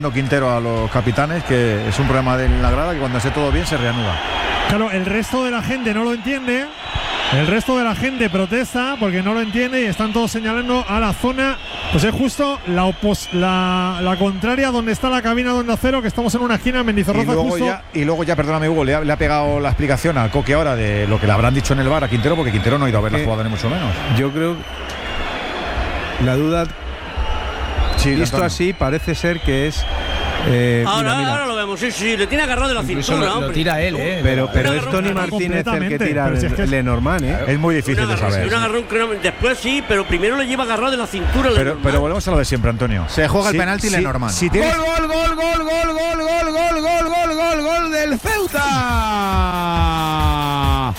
Quintero a los capitanes que es un problema de la grada que cuando esté todo bien se reanuda. Claro, el resto de la gente no lo entiende. El resto de la gente protesta porque no lo entiende y están todos señalando a la zona, pues es justo la contraria donde está la cabina de Onda Cero, que estamos en una esquina en Mendizorroza. Y luego ya, perdóname Hugo, le ha pegado la explicación a Coque ahora de lo que le habrán dicho en el bar a Quintero, porque Quintero no ha ido a ver la jugada ni mucho menos. Yo creo la duda, visto así, parece ser que es... ahora lo vemos, sí, le tiene agarrado de la cintura. Lo tira él, Pero es Tony Martínez el que tira Lenormand, Es muy difícil de saber. Después sí, pero primero le lleva agarrado de la cintura. Pero volvemos a lo de siempre, Antonio. Se juega el penalti Lenormand. Gol del Ceuta.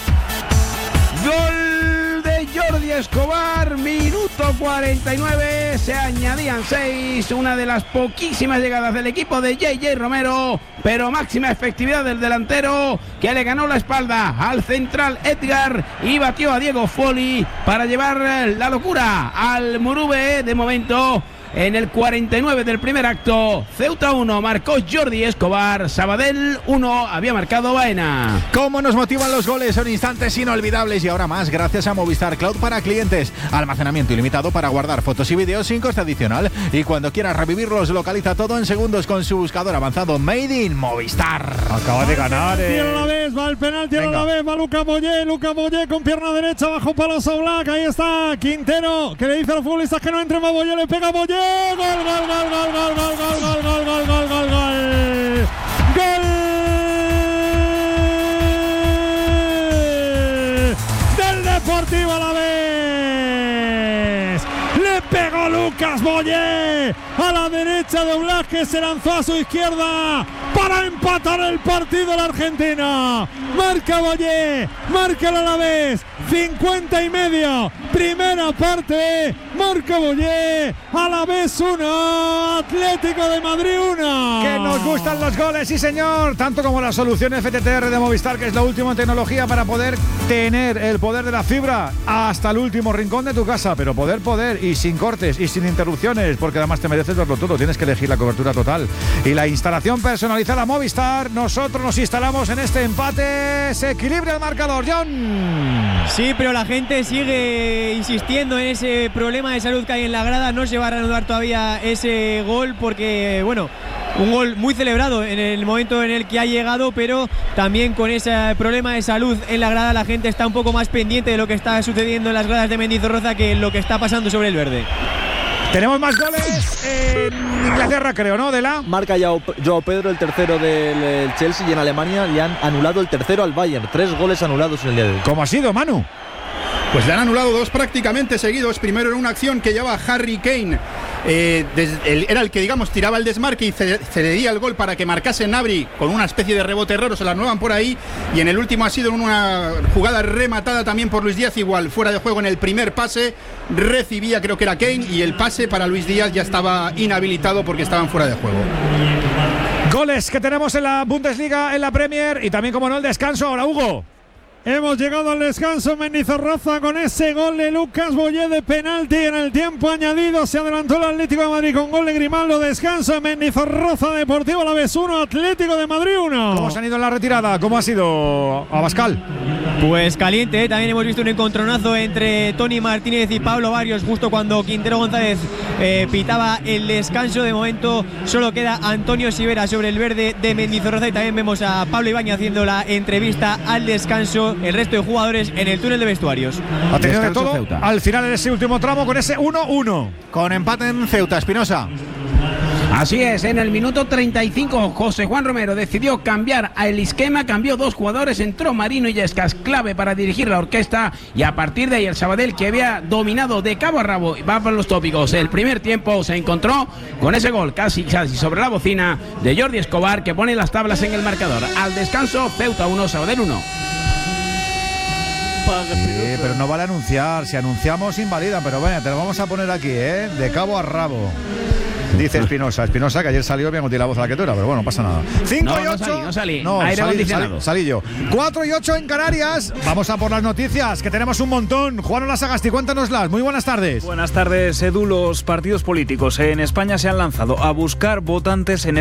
Gol de Jordi Escobar, minuto 49, se añadían 6, una de las poquísimas llegadas del equipo de JJ Romero, pero máxima efectividad del delantero que le ganó la espalda al central Edgar y batió a Diego Foli para llevar la locura al Murube. De momento, en el 49 del primer acto, Ceuta 1, marcó Jordi Escobar, Sabadell 1, había marcado Baena. ¿Cómo nos motivan los goles? Son instantes inolvidables y ahora más gracias a Movistar Cloud para clientes. Almacenamiento ilimitado para guardar fotos y vídeos sin coste adicional. Y cuando quieras revivirlos, localiza todo en segundos con su buscador avanzado Made in Movistar. Acaba de ganar. Tira a la vez, va el penalti a la vez, va Luka Mollé con pierna derecha bajo palos a Black. Ahí está Quintero, que le dice a los futbolistas que no entren, Mollé, le pega Mollé. Gol del Deportivo Alavés. Le pegó Lucas Mollé a la derecha de Black, que se lanzó a su izquierda para empatar el partido la Argentina. Marca Mollé, marca el Alavés, 50:30, primera parte, marca Mollé, Alavés 1, Atlético de Madrid 1. Que nos gustan los goles, sí señor, tanto como la solución FTTR de Movistar, que es la última tecnología para poder tener el poder de la fibra hasta el último rincón de tu casa, pero poder y sin cortes y sin interrupciones, porque además te mereces verlo todo, tienes que elegir la cobertura total y la instalación personalizada Movistar. Nosotros nos instalamos en este empate. Se equilibra el marcador, John. Sí, pero la gente sigue insistiendo en ese problema de salud que hay en la grada. No se va a reanudar todavía ese gol porque, bueno, un gol muy celebrado en el momento en el que ha llegado, pero también con ese problema de salud en la grada la gente está un poco más pendiente de lo que está sucediendo en las gradas de Mendizorroza que lo que está pasando sobre el verde. Tenemos más goles en Inglaterra, creo, ¿no? Marca Joao Pedro el tercero del Chelsea, y en Alemania le han anulado el tercero al Bayern. 3 goles anulados en el día de hoy. ¿Cómo ha sido, Manu? Pues le han anulado 2 prácticamente seguidos. Primero en una acción que llevaba Harry Kane. Era el que, digamos, tiraba el desmarque y cedía el gol para que marcase Gnabry con una especie de rebote raro, se la anulan por ahí. Y en el último ha sido una jugada rematada también por Luis Díaz, igual fuera de juego en el primer pase. Recibía, creo que era Kane, y el pase para Luis Díaz ya estaba inhabilitado porque estaban fuera de juego. Goles que tenemos en la Bundesliga, en la Premier y también, como no, el descanso. Ahora, Hugo. Hemos llegado al descanso en Mendizorroza con ese gol de Lucas Mollé de penalti en el tiempo añadido. Se adelantó el Atlético de Madrid con gol de Grimaldo. Descanso en Mendizorroza, Deportivo Alavés 1, Atlético de Madrid 1. ¿Cómo se han ido en la retirada? ¿Cómo ha sido, Abascal? Pues caliente, también hemos visto un encontronazo entre Tony Martínez y Pablo Barrios justo cuando Quintero González pitaba el descanso. De momento solo queda Antonio Sivera sobre el verde de Mendizorroza y también vemos a Pablo Ibáñez haciendo la entrevista al descanso. El resto de jugadores en el túnel de vestuarios. Ha tenido de todo Ceuta al final en ese último tramo con ese 1-1. Con empate en Ceuta, Espinosa. Así es, en el minuto 35 José Juan Romero decidió cambiar el esquema, cambió 2 jugadores, entró Marino Illescas, clave para dirigir la orquesta, y a partir de ahí el Sabadell, que había dominado de cabo a rabo, va por los tópicos. El primer tiempo se encontró con ese gol casi sobre la bocina de Jordi Escobar, que pone las tablas en el marcador. Al descanso, Ceuta 1, Sabadell 1. Sí, pero no vale anunciar. Si anunciamos, invalida. Pero bueno, te lo vamos a poner aquí, de cabo a rabo. Dice Espinosa, que ayer salió, me metí la voz a la que tú era, pero bueno, no pasa nada. 5 y 8. No salí. Aire acondicionado. Salí yo. 4 y 8 en Canarias. Vamos a por las noticias, que tenemos un montón. Juan Sagasti, cuéntanoslas. Muy buenas tardes. Buenas tardes, Edu. Los partidos políticos en España se han lanzado a buscar votantes en